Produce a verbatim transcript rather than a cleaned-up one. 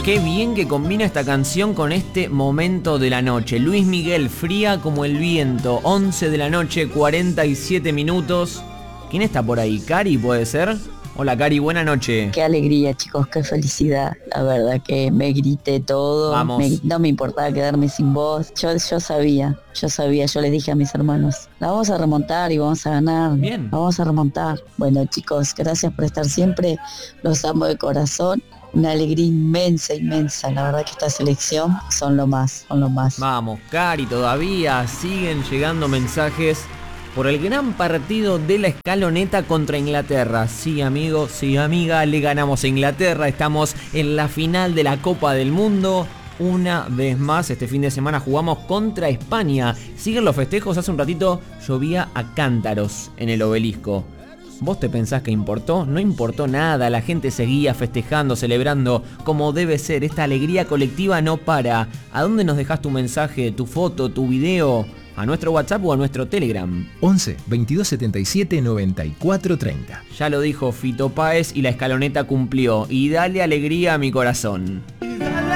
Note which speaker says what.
Speaker 1: Qué bien que combina esta canción con este momento de la noche. Luis Miguel, Fría como el viento, once de la noche, cuarenta y siete minutos. ¿Quién está por ahí? ¿Cari puede ser? Hola Cari, buena noche.
Speaker 2: Qué alegría, chicos, qué felicidad. La verdad que me grité todo.
Speaker 1: Vamos.
Speaker 2: Me, no me importaba quedarme sin voz. Yo, yo sabía, yo sabía, yo les dije a mis hermanos, la vamos a remontar y vamos a ganar.
Speaker 1: Bien.
Speaker 2: La vamos a remontar. Bueno, chicos, gracias por estar siempre. Los amo de corazón. Una alegría inmensa, inmensa. La verdad que esta selección son lo más, son lo más.
Speaker 1: Vamos, Cari, todavía siguen llegando mensajes por el gran partido de la escaloneta contra Inglaterra. Sí, amigo, sí, amiga, le ganamos a Inglaterra. Estamos en la final de la Copa del Mundo. Una vez más, este fin de semana jugamos contra España. Siguen los festejos. Hace un ratito llovía a cántaros en el Obelisco. ¿Vos te pensás que importó? No importó nada, la gente seguía festejando, celebrando como debe ser. Esta alegría colectiva no para. ¿A dónde nos dejás tu mensaje, tu foto, tu video? ¿A nuestro WhatsApp o a nuestro Telegram?
Speaker 3: once, veintidós setenta y siete, noventa y cuatro treinta.
Speaker 1: Ya lo dijo Fito Páez y la escaloneta cumplió. Y dale alegría a mi corazón.